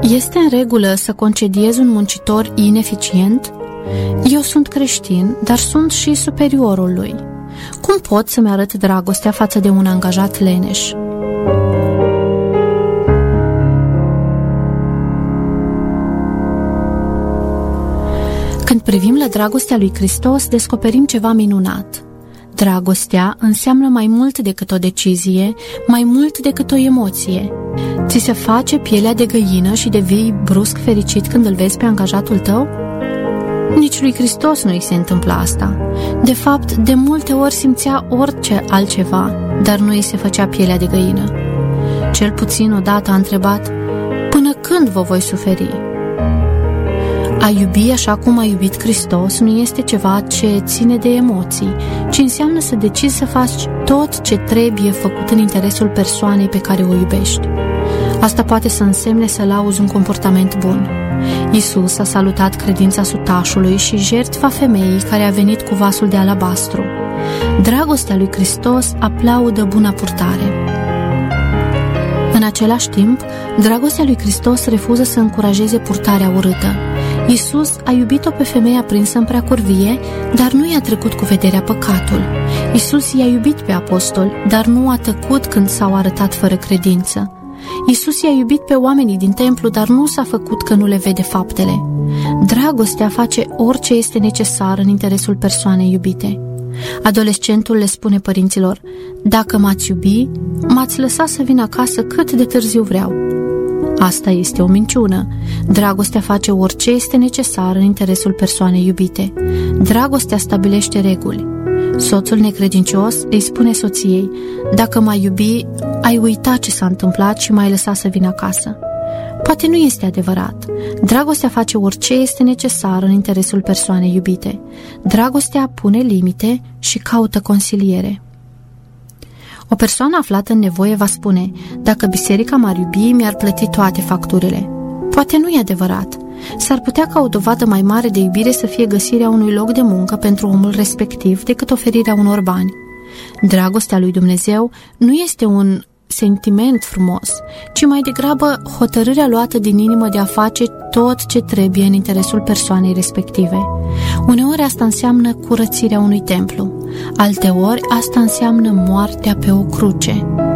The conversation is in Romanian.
Este în regulă să concediezi un muncitor ineficient? Eu sunt creștin, dar sunt și superiorul lui. Cum pot să-mi arăt dragostea față de un angajat leneș? Când privim la dragostea lui Hristos, descoperim ceva minunat. Dragostea înseamnă mai mult decât o decizie, mai mult decât o emoție. Ți se face pielea de găină și devii brusc fericit când îl vezi pe angajatul tău? Nici lui Hristos nu îi se întâmplă asta. De fapt, de multe ori simțea orice altceva, dar nu îi se făcea pielea de găină. Cel puțin odată a întrebat: până când vă voi suferi? A iubi așa cum a iubit Hristos nu este ceva ce ține de emoții, ci înseamnă să decizi să faci tot ce trebuie făcut în interesul persoanei pe care o iubești. Asta poate să însemne să lauzi un comportament bun. Iisus a salutat credința sutașului și jertfa femeii care a venit cu vasul de alabastru. Dragostea lui Hristos aplaudă buna purtare. În același timp, dragostea lui Hristos refuză să încurajeze purtarea urâtă. Iisus a iubit-o pe femeia prinsă în preacurvie, dar nu i-a trecut cu vederea păcatul. Iisus i-a iubit pe apostoli, dar nu a tăcut când s-au arătat fără credință. Iisus i-a iubit pe oamenii din templu, dar nu s-a făcut că nu le vede faptele. Dragostea face orice este necesar în interesul persoanei iubite. Adolescentul le spune părinților: dacă m-ați iubi, m-ați lăsat să vin acasă cât de târziu vreau. Asta este o minciună. Dragostea face orice este necesar în interesul persoanei iubite. Dragostea stabilește reguli. Soțul necredincios îi spune soției: dacă m-ai iubi, ai uitat ce s-a întâmplat și m-ai lăsat să vin acasă. Poate nu este adevărat. Dragostea face orice este necesar în interesul persoanei iubite. Dragostea pune limite și caută consiliere. O persoană aflată în nevoie va spune: dacă biserica m-ar iubi, mi-ar plăti toate facturile. Poate nu e adevărat. S-ar putea ca o dovadă mai mare de iubire să fie găsirea unui loc de muncă pentru omul respectiv decât oferirea unor bani. Dragostea lui Dumnezeu nu este un sentiment frumos, ci mai degrabă hotărârea luată din inimă de a face tot ce trebuie în interesul persoanei respective. Uneori asta înseamnă curățirea unui templu, alteori asta înseamnă moartea pe o cruce.